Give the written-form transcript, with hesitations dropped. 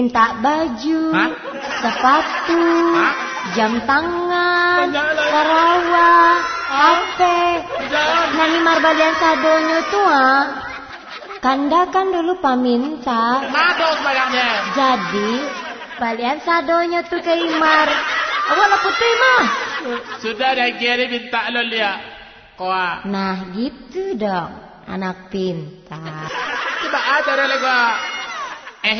Minta baju, sepatu, jam tangan, karawang, HP. Nangimar balian sadonyo tua. Kanda kan dulu paminta. Mados bayangnya. Jadi balian sadonyo tuh ke Imar. Awal putih mah. Sudah dah kira minta lo lihat. Nah gitu dong, anak pintar. Coba aja deh lega.